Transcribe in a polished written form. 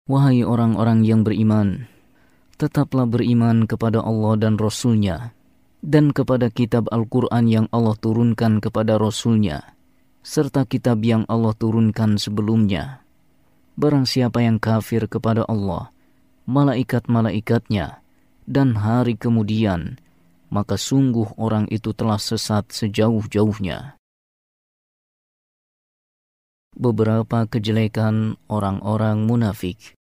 Wahai orang-orang yang beriman, tetaplah beriman kepada Allah dan Rasul-Nya, dan kepada kitab Al-Quran yang Allah turunkan kepada Rasul-Nya, serta kitab yang Allah turunkan sebelumnya. Barang siapa yang kafir kepada Allah, malaikat-malaikatnya, dan hari kemudian, maka sungguh orang itu telah sesat sejauh-jauhnya. Beberapa kejelekan orang-orang munafik.